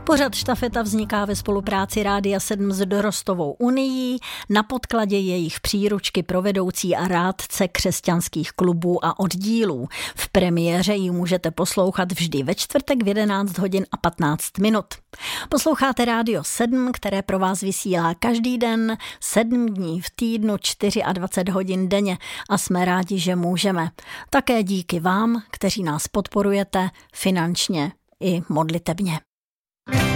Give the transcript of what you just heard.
Pořad Štafeta vzniká ve spolupráci Rádia 7 s Dorostovou unií na podkladě jejich příručky pro vedoucí a rádce křesťanských klubů a oddílů. V premiéře ji můžete poslouchat vždy ve čtvrtek v 11 hodin a 15 minut. Posloucháte Rádio 7, které pro vás vysílá každý den, 7 dní v týdnu, 24 hodin denně a jsme rádi, že můžeme. Také díky vám, kteří nás podporujete finančně i modlitebně.